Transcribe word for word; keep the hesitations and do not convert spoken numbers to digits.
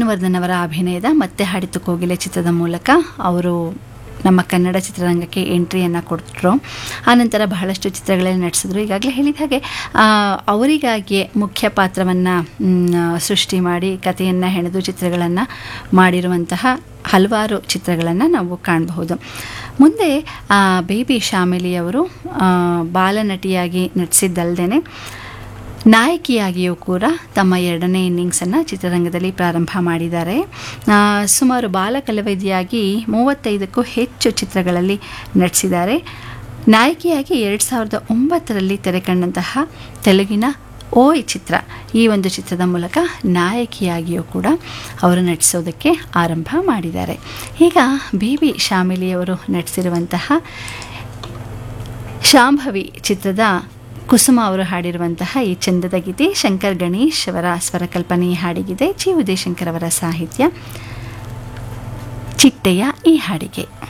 ವಿಷ್ಣುವರ್ಧನ್ ಅವರ ಅಭಿನಯದ ಮತ್ತೆ ಹಾಡಿತು ಕೋಗಿಲೆ ಚಿತ್ರದ ಮೂಲಕ ಅವರು ನಮ್ಮ ಕನ್ನಡ ಚಿತ್ರರಂಗಕ್ಕೆ ಎಂಟ್ರಿಯನ್ನು ಕೊಟ್ಟರು. ಆನಂತರ ಬಹಳಷ್ಟು ಚಿತ್ರಗಳಲ್ಲಿ ನಟಿಸಿದ್ರು. ಈಗಾಗಲೇ ಹೇಳಿದ ಹಾಗೆ ಅವರಿಗಾಗಿಯೇ ಮುಖ್ಯ ಪಾತ್ರವನ್ನು ಸೃಷ್ಟಿ ಮಾಡಿ ಕಥೆಯನ್ನು ಹೆಣೆದು ಚಿತ್ರಗಳನ್ನು ಮಾಡಿರುವಂತಹ ಹಲವಾರು ಚಿತ್ರಗಳನ್ನು ನಾವು ಕಾಣಬಹುದು. ಮುಂದೆ ಬೇಬಿ ಶಾಮಿಲಿಯವರು ಬಾಲನಟಿಯಾಗಿ ನಟಿಸಿದ್ದಲ್ಲದೆ ನಾಯಕಿಯಾಗಿಯೂ ಕೂಡ ತಮ್ಮ ಎರಡನೇ ಇನ್ನಿಂಗ್ಸನ್ನು ಚಿತ್ರರಂಗದಲ್ಲಿ ಪ್ರಾರಂಭ ಮಾಡಿದ್ದಾರೆ. ಸುಮಾರು ಬಾಲಕಲಾವಿದೆಯಾಗಿ ಮೂವತ್ತೈದಕ್ಕೂ ಹೆಚ್ಚು ಚಿತ್ರಗಳಲ್ಲಿ ನಟಿಸಿದ್ದಾರೆ. ನಾಯಕಿಯಾಗಿ ಎರಡು ಸಾವಿರದ ಒಂಬತ್ತರಲ್ಲಿ ತೆರೆಕಂಡಂತಹ ತೆಲುಗಿನ ಓಯ್ ಚಿತ್ರ, ಈ ಒಂದು ಚಿತ್ರದ ಮೂಲಕ ನಾಯಕಿಯಾಗಿಯೂ ಕೂಡ ಅವರು ನಟಿಸೋದಕ್ಕೆ ಆರಂಭ ಮಾಡಿದ್ದಾರೆ. ಈಗ ಬೇಬಿ ಶಾಮಿಲಿಯವರು ನಟಿಸಿರುವಂತಹ ಶಾಂಭವಿ ಚಿತ್ರದ ಕುಸುಮ ಅವರು ಹಾಡಿರುವಂತಹ ಈ ಚಂದದ ಗೀತೆ ಶಂಕರ್ ಗಣೇಶ್ ಅವರ ಸ್ವರಕಲ್ಪನೆ ಹಾಡಿಗಿದೆ. ಜಿ ಉದಯಶಂಕರ್ ಅವರ ಸಾಹಿತ್ಯ ಚಿಟ್ಟೆಯ ಈ ಹಾಡಿಗೆ.